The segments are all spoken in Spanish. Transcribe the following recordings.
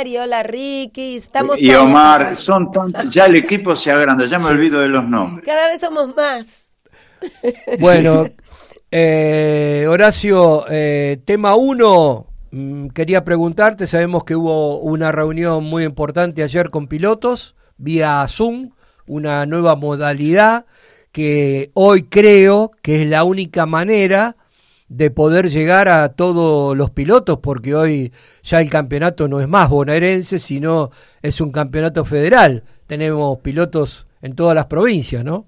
Omar, y hola Ricky, estamos Y todos Omar, acá. son tantos, ya el equipo se agranda, ya me olvido de los nombres. Cada vez somos más. Bueno, Horacio, tema uno, quería preguntarte, sabemos que hubo una reunión muy importante ayer con pilotos, vía Zoom, una nueva modalidad que hoy creo que es la única manera de poder llegar a todos los pilotos, porque hoy ya el campeonato no es más bonaerense, sino es un campeonato federal. Tenemos pilotos en todas las provincias, ¿no?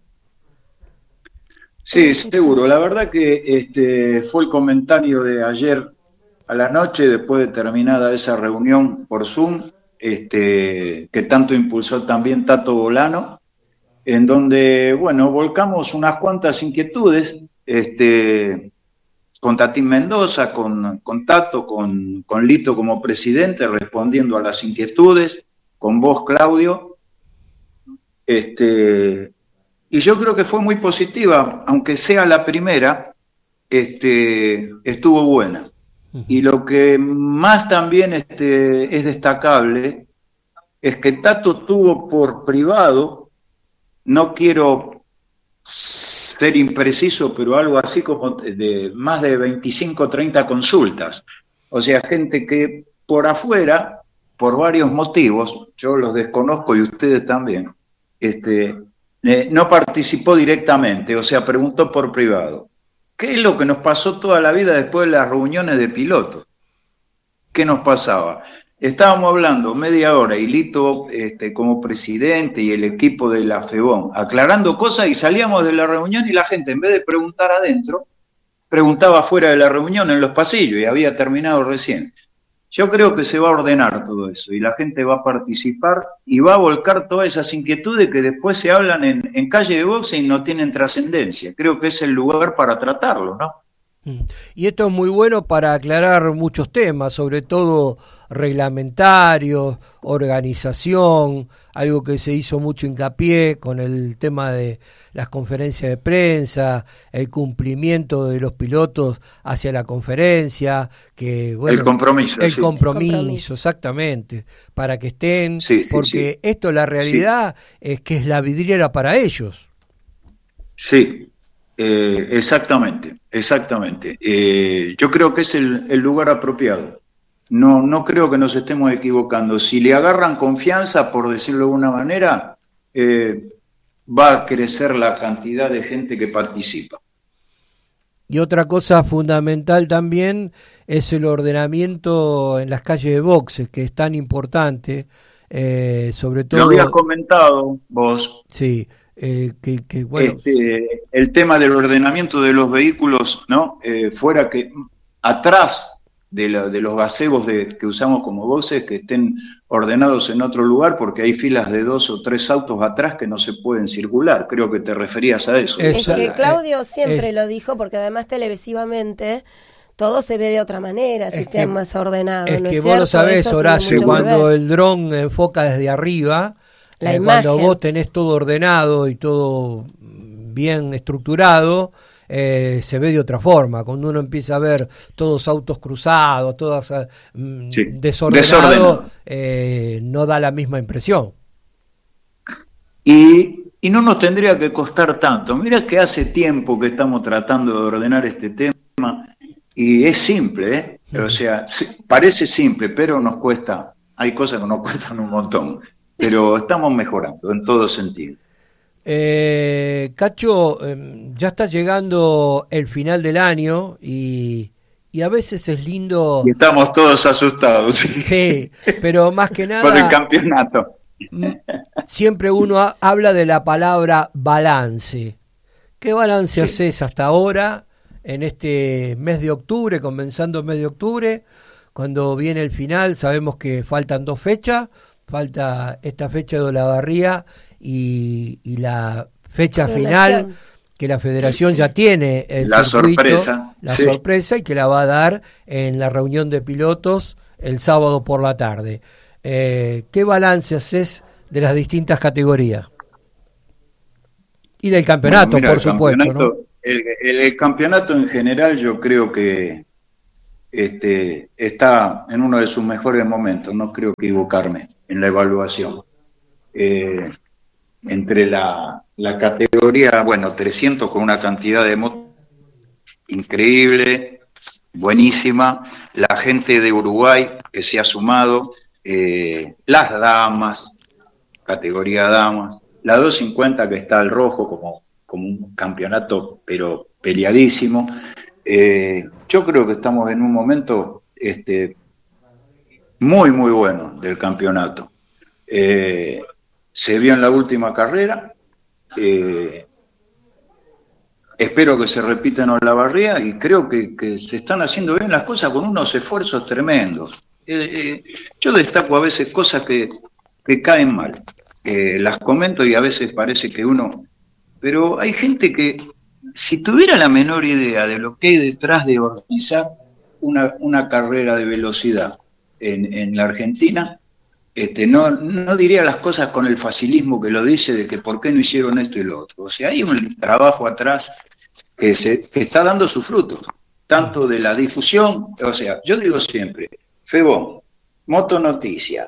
Sí, seguro. La verdad que fue el comentario de ayer a la noche, después de terminada esa reunión por Zoom, que tanto impulsó también Tato Bolano, en donde, bueno, volcamos unas cuantas inquietudes, con Tatín Mendoza, con Tato, con Lito como presidente, respondiendo a las inquietudes, con vos, Claudio, y yo creo que fue muy positiva, aunque sea la primera, estuvo buena. Y lo que más también es destacable es que Tato tuvo por privado, no quiero ser impreciso, pero algo así como de más de 25 o 30 consultas. O sea, gente que por afuera, por varios motivos, yo los desconozco y ustedes también, no participó directamente, o sea, preguntó por privado. ¿Qué es lo que nos pasó toda la vida después de las reuniones de pilotos? ¿Qué nos pasaba? Estábamos hablando media hora y Lito como presidente y el equipo de la FEBON aclarando cosas y salíamos de la reunión y la gente en vez de preguntar adentro, preguntaba fuera de la reunión en los pasillos y había terminado recién. Yo creo que se va a ordenar todo eso y la gente va a participar y va a volcar todas esas inquietudes que después se hablan en calle de boxe y no tienen trascendencia. Creo que es el lugar para tratarlo, ¿no? Y esto es muy bueno para aclarar muchos temas, sobre todo reglamentarios, organización, algo que se hizo mucho hincapié con el tema de las conferencias de prensa, el cumplimiento de los pilotos hacia la conferencia, que bueno, el compromiso, el sí. compromiso, exactamente, para que estén, sí, porque esto la realidad es que es la vidriera para ellos. Sí. Exactamente. Yo creo que es el lugar apropiado. No creo que nos estemos equivocando. Si le agarran confianza, por decirlo de alguna manera, va a crecer la cantidad de gente que participa. Y otra cosa fundamental también es el ordenamiento en las calles de boxes, que es tan importante, sobre todo... Lo habías comentado vos. Sí. Bueno, el tema del ordenamiento de los vehículos, ¿no? Fuera que atrás de los gazebos que usamos como boxes, que estén ordenados en otro lugar, porque hay filas de 2 o 3 autos atrás que no se pueden circular. Creo que te referías a eso. Es que Claudio siempre lo dijo, porque además televisivamente todo se ve de otra manera, si está más ordenado. Es ¿no que es vos cierto? lo sabés, Eso Horacio, cuando el dron enfoca desde arriba, cuando vos tenés todo ordenado y todo bien estructurado, se ve de otra forma. Cuando uno empieza a ver todos autos cruzados, todos desordenados, no da la misma impresión. Y no nos tendría que costar tanto. Mira que hace tiempo que estamos tratando de ordenar este tema y es simple, O sea, parece simple, pero nos cuesta. Hay cosas que nos cuestan un montón. Pero estamos mejorando en todo sentido. Cacho, ya está llegando el final del año y a veces es lindo... Y estamos todos asustados. Sí, pero más que nada... Por el campeonato. Siempre uno habla de la palabra balance. ¿Qué balance haces hasta ahora en este mes de octubre, comenzando el mes de octubre? Cuando viene el final, sabemos que faltan 2 fechas. Falta esta fecha de Olavarría y la fecha final que la federación ya tiene la sorpresa y que la va a dar en la reunión de pilotos el sábado por la tarde. ¿Qué balance haces de las distintas categorías? Y del campeonato, por supuesto, ¿no? El campeonato en general yo creo que está en uno de sus mejores momentos, no creo equivocarme en la evaluación. Entre la categoría, 300 con una cantidad de motos increíble, buenísima, la gente de Uruguay que se ha sumado, las damas, categoría damas, la 250 que está al rojo como un campeonato, pero peleadísimo. Yo creo que estamos en un momento muy, muy bueno del campeonato. Se vio en la última carrera, espero que se repita en Olavarría y creo que se están haciendo bien las cosas con unos esfuerzos tremendos. Yo destaco a veces cosas que caen mal, las comento y a veces parece que pero hay gente que si tuviera la menor idea de lo que hay detrás de organizar una carrera de velocidad en la Argentina, no diría las cosas con el facilismo que lo dice de que por qué no hicieron esto y lo otro. O sea, hay un trabajo atrás que está dando sus frutos, tanto de la difusión, o sea, yo digo siempre, Febón, Moto Noticia,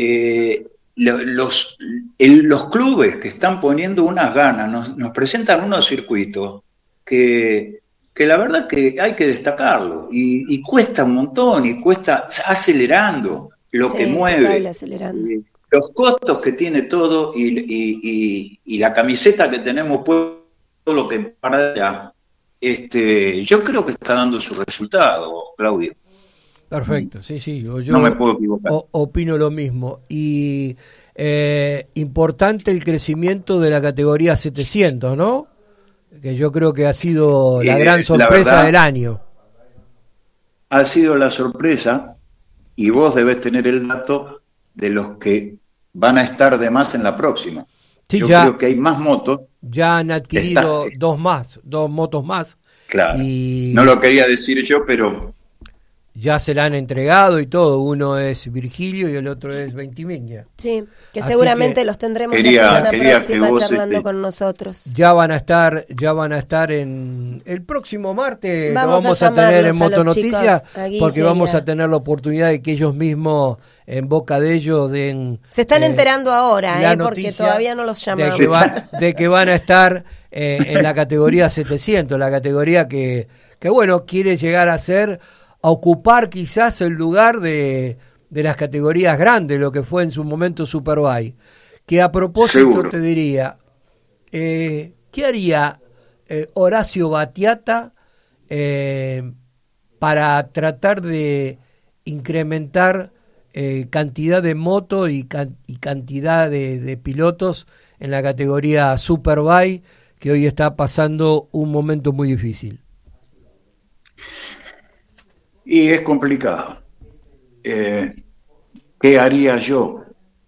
los clubes que están poniendo unas ganas, nos presentan unos circuitos que la verdad que hay que destacarlo, y cuesta un montón, y cuesta acelerando lo que mueve, los costos que tiene todo y la camiseta que tenemos puesto, todo lo que para allá, yo creo que está dando su resultado, Claudio. Perfecto, sí, yo no me puedo equivocar. Opino lo mismo. Y importante el crecimiento de la categoría 700, ¿no? Que yo creo que ha sido la gran sorpresa del año. Ha sido la sorpresa, y vos debés tener el dato de los que van a estar de más en la próxima. Sí, yo creo que hay más motos. Ya han adquirido dos motos más. Claro, no lo quería decir yo, pero ya se la han entregado y todo. Uno es Virgilio y el otro es Ventimiglia. Sí, que seguramente los tendremos la semana próxima charlando con nosotros. Ya van a estar en el próximo martes. Vamos a tener en Moto Noticias, porque vamos a tener la oportunidad de que ellos mismos, en boca de ellos, den. Se están enterando ahora, porque todavía no los llamamos. De que van a estar en la categoría 700, la categoría que quiere llegar a ocupar quizás el lugar de las categorías grandes, lo que fue en su momento Superbike. Que a propósito Seguro. Te diría, ¿qué haría Horacio Battiata para tratar de incrementar cantidad de moto y cantidad de pilotos en la categoría Superbike, que hoy está pasando un momento muy difícil? Y es complicado. ¿Qué haría yo?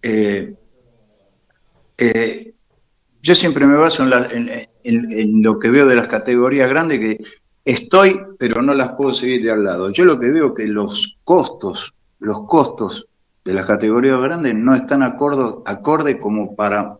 Yo siempre me baso en lo que veo de las categorías grandes, que estoy, pero no las puedo seguir de al lado. Yo lo que veo que los costos de las categorías grandes no están acorde como para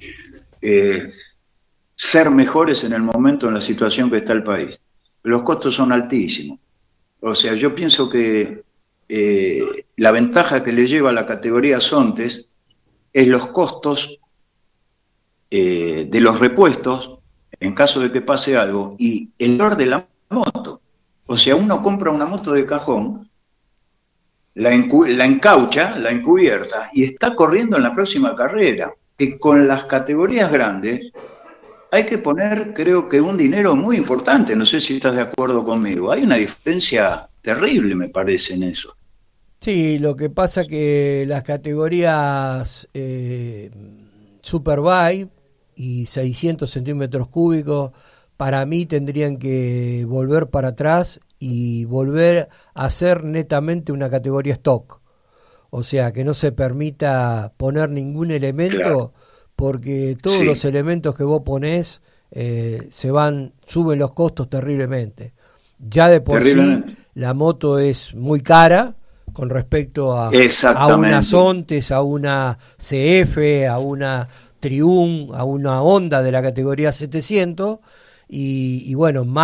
ser mejores en el momento, en la situación que está el país. Los costos son altísimos. O sea, yo pienso que la ventaja que le lleva a la categoría Sontes es los costos de los repuestos en caso de que pase algo y el valor de la moto. O sea, uno compra una moto de cajón, la encaucha, la encubierta y está corriendo en la próxima carrera, que con las categorías grandes hay que poner, creo que, un dinero muy importante. No sé si estás de acuerdo conmigo. Hay una diferencia terrible, me parece, en eso. Sí, lo que pasa que las categorías Superbike y 600 centímetros cúbicos, para mí tendrían que volver para atrás y volver a ser netamente una categoría stock. O sea, que no se permita poner ningún elemento. Claro. Porque todos los elementos que vos ponés suben los costos terriblemente. Ya de por sí la moto es muy cara con respecto a una Sontes, a una CF, a una Triumph, a una Honda de la categoría 700 y bueno, más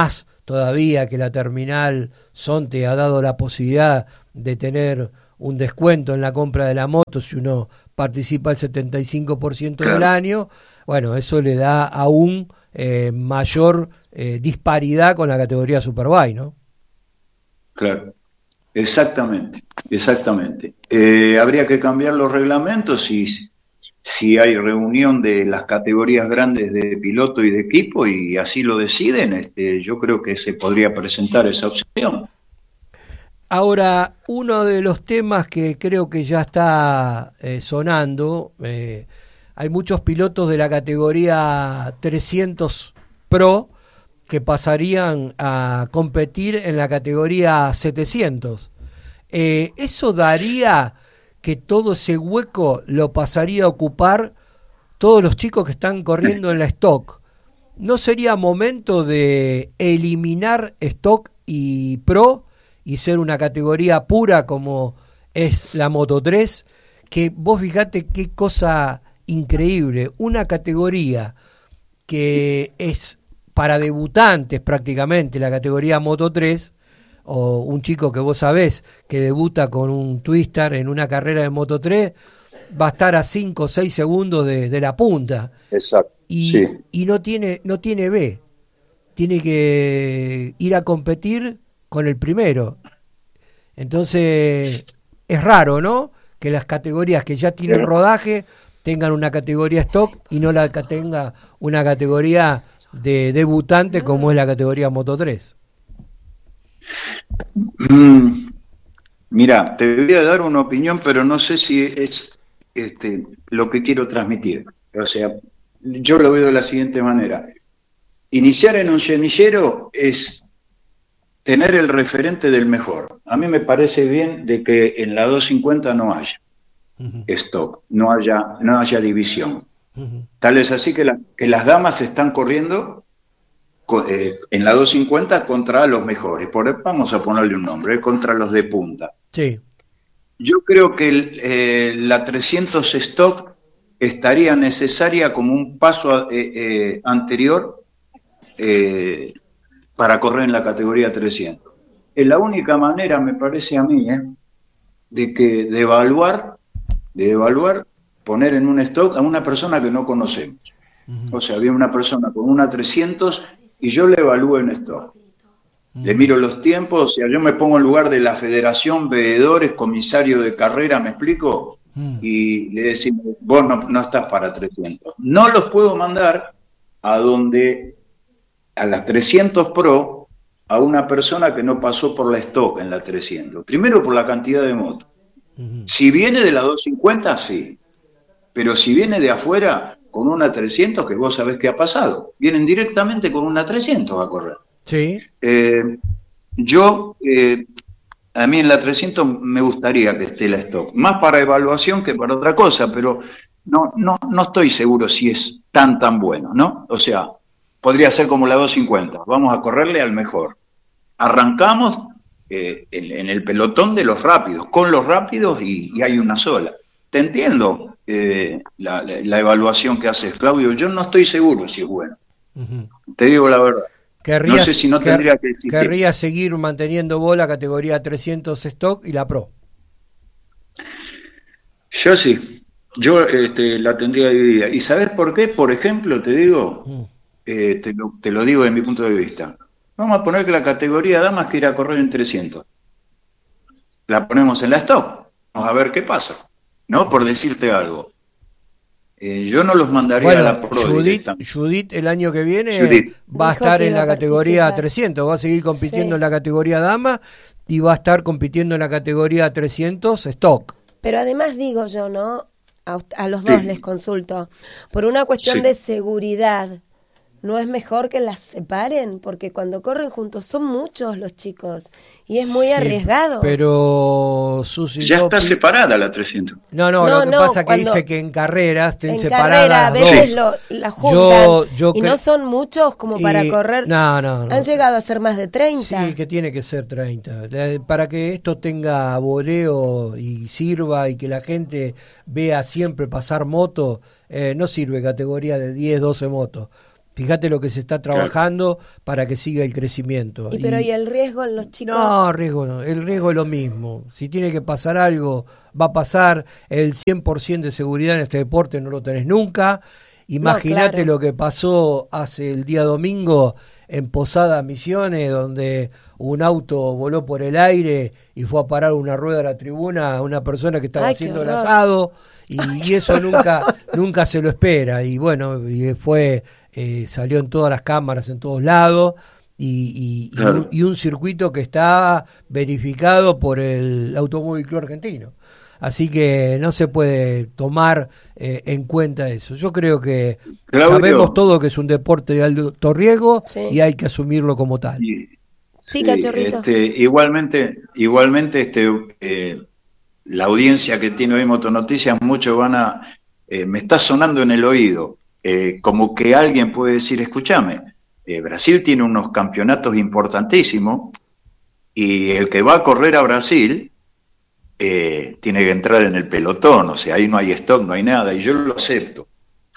todavía que la terminal Sonte ha dado la posibilidad de tener un descuento en la compra de la moto si uno participa el 75% del año. Bueno, eso le da aún mayor disparidad con la categoría Superbike, ¿no? Claro, exactamente. Habría que cambiar los reglamentos si hay reunión de las categorías grandes de piloto y de equipo y así lo deciden. Yo creo que se podría presentar esa opción. Ahora, uno de los temas que creo que ya está sonando, hay muchos pilotos de la categoría 300 Pro que pasarían a competir en la categoría 700. ¿Eso daría que todo ese hueco lo pasaría a ocupar todos los chicos que están corriendo en la Stock? ¿No sería momento de eliminar Stock y Pro y ser una categoría pura como es la Moto 3? Que vos fijate qué cosa increíble, una categoría que es para debutantes prácticamente, la categoría Moto 3, o un chico que vos sabés que debuta con un Twister en una carrera de Moto 3, va a estar a 5 o 6 segundos de la punta. Exacto. Y no tiene B, tiene que ir a competir con el primero. Entonces es raro, ¿no?, que las categorías que ya tienen rodaje tengan una categoría stock y no la tenga una categoría de debutante como es la categoría Moto 3. Mira, te voy a dar una opinión, pero no sé si es lo que quiero transmitir. O sea, yo lo veo de la siguiente manera. Iniciar en un semillero es tener el referente del mejor. A mí me parece bien de que en la 250 no haya stock, no haya división. Tal es así que las damas están corriendo en la 250 contra los mejores. Vamos a ponerle un nombre, contra los de punta. Sí. Yo creo que la 300 stock estaría necesaria como un paso anterior para correr en la categoría 300. Es la única manera, me parece a mí, de evaluar, poner en un stock a una persona que no conocemos. O sea, había una persona con una 300 y yo le evalúo en stock. Le miro los tiempos, o sea, yo me pongo en lugar de la federación, veedores, comisario de carrera, ¿me explico? Y le decimos, vos no estás para 300. No los puedo mandar a las 300 Pro, a una persona que no pasó por la stock en la 300. Primero por la cantidad de motos. Si viene de la 250, sí. Pero si viene de afuera con una 300, que vos sabés qué ha pasado. Vienen directamente con una 300 a correr. Sí. A mí en la 300 me gustaría que esté la stock. Más para evaluación que para otra cosa, pero no estoy seguro si es tan bueno, ¿no? O sea, podría ser como la 250. Vamos a correrle al mejor. Arrancamos en el pelotón de los rápidos, con los rápidos y hay una sola. Te entiendo la evaluación que haces, Claudio. Yo no estoy seguro si es bueno. Te digo la verdad. No sé si no tendría que existir. Querría seguir manteniendo vos la categoría 300 stock y la Pro. Yo sí. Yo la tendría dividida. ¿Y sabes por qué? Por ejemplo, te digo, te lo digo desde mi punto de vista. Vamos a poner que la categoría damas quiere correr en 300. La ponemos en la stock. Vamos a ver qué pasa. ¿No? Por decirte algo. Yo no los mandaría a la Pro. Judith el año que viene va a estar en la categoría 300. Va a seguir compitiendo en la categoría dama y va a estar compitiendo en la categoría 300 stock. Pero además digo yo, ¿no? A los dos les consulto. Por una cuestión de seguridad, ¿no es mejor que las separen? Porque cuando corren juntos son muchos los chicos y es muy arriesgado. Pero Susi ya está separada la 300. No, lo que pasa es que dice que en carreras estén separadas. A veces la juntan y no son muchos como para correr. No. Han llegado a ser más de 30. Sí, que tiene que ser 30. Para que esto tenga voleo y sirva y que la gente vea siempre pasar moto, no sirve categoría de 10, 12 motos. Fíjate lo que se está trabajando para que siga el crecimiento. ¿Y el riesgo en los chicos? No, riesgo no. El riesgo es lo mismo. Si tiene que pasar algo, va a pasar. El 100% de seguridad en este deporte no lo tenés nunca. Imagínate lo que pasó hace el día domingo en Posada Misiones, donde un auto voló por el aire y fue a parar una rueda a la tribuna a una persona que estaba haciendo el asado, y eso nunca se lo espera. Y bueno, salió en todas las cámaras, en todos lados, y un circuito que está verificado por el Automóvil Club Argentino. Así que no se puede tomar en cuenta eso. Yo creo que sabemos todo que es un deporte de alto riesgo, y hay que asumirlo como tal. Sí, Cachorrito. Igualmente, la audiencia que tiene hoy Motonoticias, muchos me está sonando en el oído, como que alguien puede decir, escúchame, Brasil tiene unos campeonatos importantísimos, y el que va a correr a Brasil tiene que entrar en el pelotón, o sea, ahí no hay stock, no hay nada, y yo lo acepto.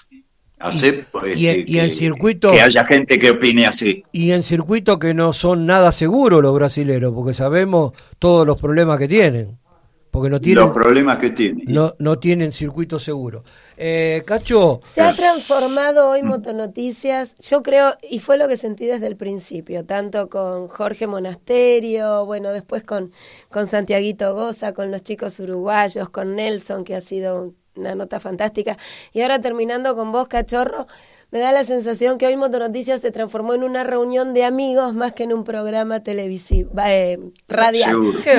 Y en circuito, que haya gente que opine así. Y en circuitos que no son nada seguros los brasileros, porque sabemos todos los problemas que tienen. Porque no tienen, los problemas que tienen. No tienen circuito seguro. Cacho. Se ha transformado hoy Motonoticias, yo creo, y fue lo que sentí desde el principio, tanto con Jorge Monasterio, bueno, después con Santiaguito Goza, con los chicos uruguayos, con Nelson, que ha sido una nota fantástica, y ahora terminando con vos, Cachorro. Me da la sensación que hoy Motonoticias se transformó en una reunión de amigos más que en un programa televisivo, radial.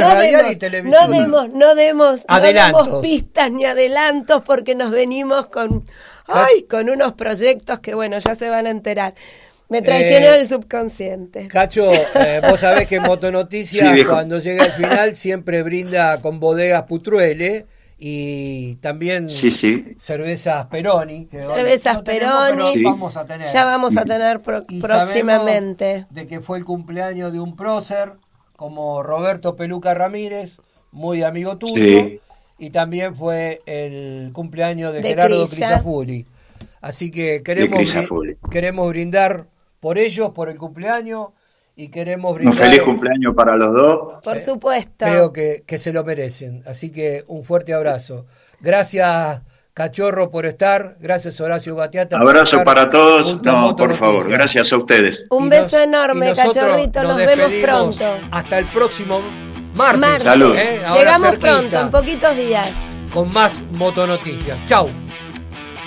No demos pistas ni adelantos, porque nos venimos con unos proyectos que, bueno, ya se van a enterar. Me traicionó el subconsciente. Cacho, vos sabés que Motonoticias, cuando llega al final, siempre brinda con bodegas Putruele, y también cervezas Peroni. Vamos a tener. Ya vamos a tener próximamente. De que fue el cumpleaños de un prócer como Roberto Peluca Ramírez, muy amigo tuyo, y también fue el cumpleaños de Gerardo Crisafulli. Así que queremos brindar por ellos, por el cumpleaños, y queremos brindar. Un feliz cumpleaños para los dos. Por supuesto. Creo que se lo merecen. Así que un fuerte abrazo. Gracias, Cachorro, por estar. Gracias, Horacio Batiata. Abrazo para todos. No, por favor. Gracias a ustedes. Un beso enorme, Cachorrito. Nos vemos pronto. Hasta el próximo martes. Salud. Llegamos pronto, en poquitos días. Con más Motonoticias. Chau.